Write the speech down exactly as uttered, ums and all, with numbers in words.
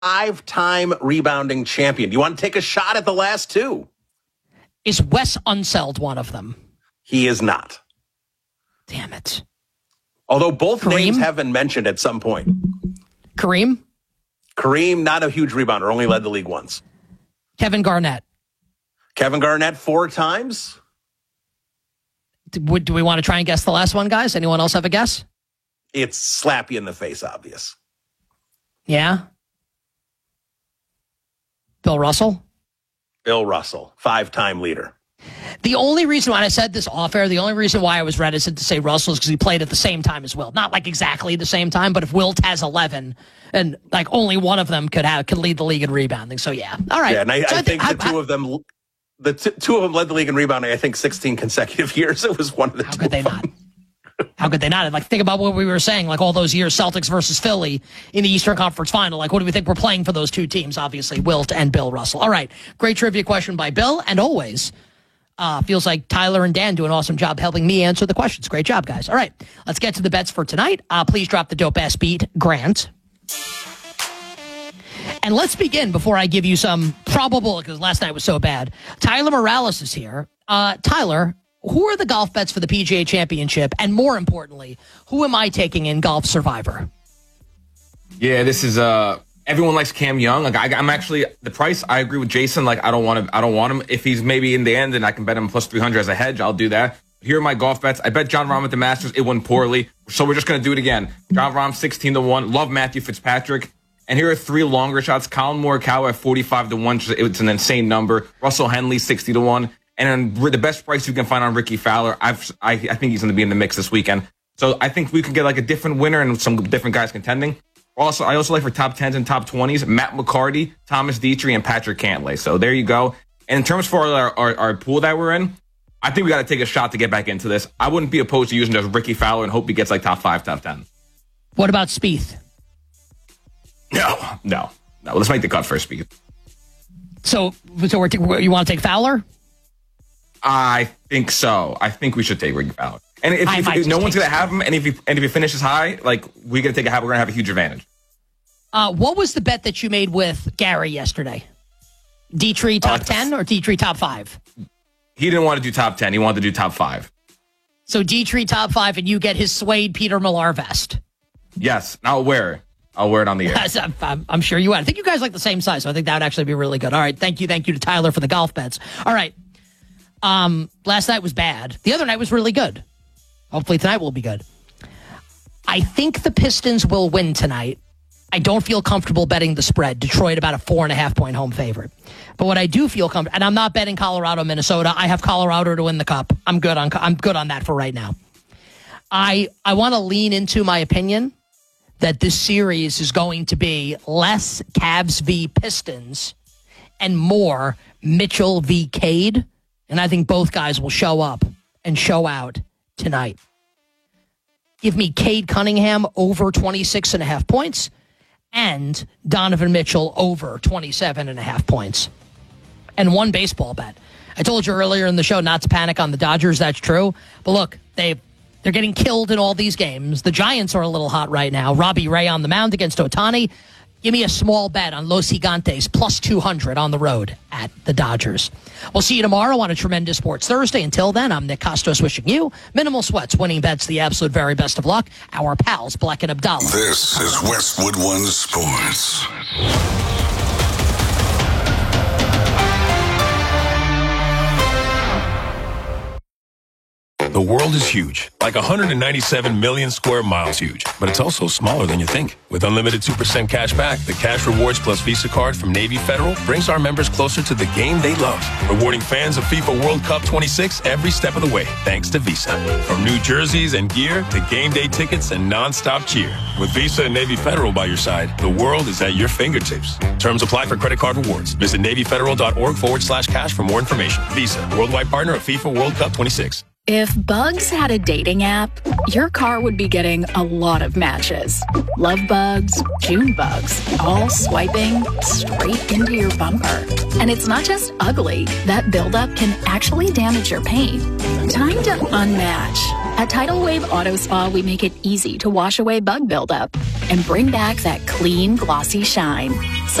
five-time rebounding champion. Do you want to take a shot at the last two? Is Wes Unseld one of them? He is not. Damn it. Although both Kareem? names have been mentioned at some point. Kareem? Kareem, not a huge rebounder, only led the league once. Kevin Garnett? Kevin Garnett four times. Do, do we want to try and guess the last one, guys? Anyone else have a guess? It's slap you in the face, obvious. Yeah? Bill Russell? Bill Russell, five-time leader. The only reason why I said this off air, the only reason why I was reticent to say Russell is because he played at the same time as Wilt. Not like exactly the same time, but if Wilt has eleven, and like only one of them could have could lead the league in rebounding. So yeah, all right. Yeah, and I, so I, I think, think the I, two I, of them, the t- two of them led the league in rebounding. I think sixteen consecutive years. It was one of the how two. Could they of them. not? How could they not? Like, think about what we were saying, like all those years, Celtics versus Philly in the Eastern Conference Final. Like, what do we think we're playing for those two teams? Obviously, Wilt and Bill Russell. All right, great trivia question by Bill, and always. Uh, feels like Tyler and Dan do an awesome job helping me answer the questions. Great job, guys. All right, let's get to the bets for tonight. Uh, please drop the dope ass beat, Grant. And let's begin before I give you some probable, because last night was so bad. Tyler Morales is here. Uh, Tyler, who are the golf bets for the P G A Championship? And more importantly, who am I taking in Golf Survivor? Yeah, this is... uh. Everyone likes Cam Young. Like I, I'm actually the price. I agree with Jason. Like I don't want to. I don't want him. If he's maybe in the end, and I can bet him plus three hundred as a hedge, I'll do that. Here are my golf bets. I bet John Rahm at the Masters. It went poorly, so we're just gonna do it again. John Rahm sixteen to one. Love Matthew Fitzpatrick. And here are three longer shots. Colin Morikawa at forty-five to one. It's an insane number. Russell Henley sixty to one. And then the best price you can find on Ricky Fowler. I've, I I think he's gonna be in the mix this weekend. So I think we could get like a different winner and some different guys contending. Also, I also like for top tens and top twenties, Matt McCarty, Thomas Dietrich, and Patrick Cantlay. So there you go. And in terms for our, our, our pool that we're in, I think we got to take a shot to get back into this. I wouldn't be opposed to using just Ricky Fowler and hope he gets like top five, top ten. What about Spieth? No, no, no. Let's make the cut for Spieth. So, so we're t- you want to take Fowler? I think so. I think we should take Ricky Fowler. And if, if, if no one's going to have him, and if he and if he finishes high, like we're going to take a we're going to have a huge advantage. Uh, what was the bet that you made with Gary yesterday? Dietrich top uh, ten or Dietrich top five? He didn't want to do top ten. He wanted to do top five. So Dietrich top five, and you get his suede Peter Millar vest. Yes, I'll wear it. I'll wear it on the air. Yes, I'm, I'm sure you would. I think you guys like the same size, so I think that would actually be really good. All right, thank you, thank you to Tyler for the golf bets. All right, um, last night was bad. The other night was really good. Hopefully tonight will be good. I think the Pistons will win tonight. I don't feel comfortable betting the spread. Detroit about a four and a half point home favorite. But what I do feel comfortable, and I'm not betting Colorado, Minnesota. I have Colorado to win the cup. I'm good on I'm good on that for right now. I I want to lean into my opinion that this series is going to be less Cavs v Pistons and more Mitchell v Cade. And I think both guys will show up and show out tonight. Give me Cade Cunningham over twenty-six and a half points and Donovan Mitchell over twenty-seven and a half points. And one baseball bet. I told you earlier in the show not to panic on the Dodgers. That's true. But look, they, they're getting killed in all these games. The Giants are a little hot right now. Robbie Ray on the mound against Ohtani. Give me a small bet on Los Gigantes, plus two hundred on the road at the Dodgers. We'll see you tomorrow on a Tremendous Sports Thursday. Until then, I'm Nick Costos wishing you minimal sweats, winning bets, the absolute very best of luck. Our pals, Black and Abdallah. This is Westwood One Sports. The world is huge, like one hundred ninety-seven million square miles huge, but it's also smaller than you think. With unlimited two percent cash back, the Cash Rewards Plus Visa card from Navy Federal brings our members closer to the game they love, rewarding fans of FIFA World Cup twenty-six every step of the way, thanks to Visa. From new jerseys and gear to game day tickets and nonstop cheer. With Visa and Navy Federal by your side, the world is at your fingertips. Terms apply for credit card rewards. Visit NavyFederal.org forward slash cash for more information. Visa, worldwide partner of FIFA World Cup twenty-six. If Bugs had a dating app, your car would be getting a lot of matches. Love bugs, June bugs, all swiping straight into your bumper. And it's not just ugly. That buildup can actually damage your paint. Time to unmatch At Tidal Wave Auto Spa, we make it easy to wash away bug buildup and bring back that clean, glossy shine.